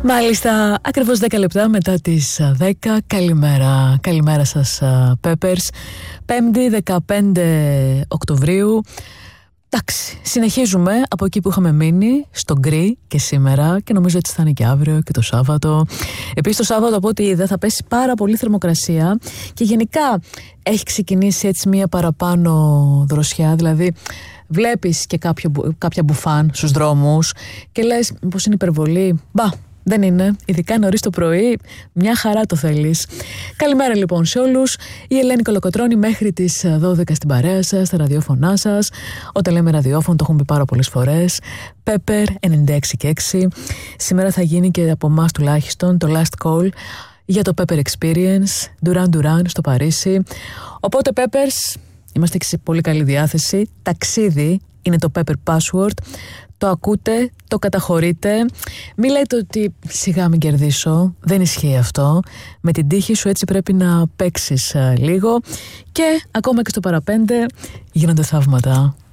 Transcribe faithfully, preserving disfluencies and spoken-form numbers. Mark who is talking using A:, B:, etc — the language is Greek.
A: Μάλιστα, ακριβώς δέκα λεπτά μετά τις δέκα. Καλημέρα, καλημέρα σας Peppers. Πέμπτη δεκαπέντε Οκτωβρίου. Εντάξει, συνεχίζουμε από εκεί που είχαμε μείνει, στο γκρι και σήμερα, και νομίζω ότι θα είναι και αύριο και το Σάββατο. Επίσης το Σάββατο, από ό,τι είδα, θα πέσει πάρα πολύ θερμοκρασία και γενικά έχει ξεκινήσει έτσι μία παραπάνω δροσιά, δηλαδή βλέπεις και κάποιο, κάποια μπουφάν στους δρόμους και λες πως είναι υπερβολή. Μπα, δεν είναι, ειδικά νωρίς το πρωί, μια χαρά το θέλεις. Καλημέρα λοιπόν σε όλους. Η Ελένη Κολοκοτρώνη μέχρι τις δώδεκα στην παρέα σας, στα ραδιόφωνά σας. Όταν λέμε ραδιόφωνο, το έχουμε πει πάρα πολλές φορές. Pepper ενενήντα έξι και έξι. Σήμερα θα γίνει και από εμάς τουλάχιστον το last call για το Pepper Experience Duran Duran στο Παρίσι. Οπότε Peppers, είμαστε και σε πολύ καλή διάθεση. Ταξίδι είναι το Pepper Password. Το ακούτε, το καταχωρείτε. Μην λέτε ότι σιγά μην κερδίσω. Δεν ισχύει αυτό. Με την τύχη σου έτσι πρέπει να παίξεις λίγο. Και ακόμα και στο παραπέντε γίνονται θαύματα.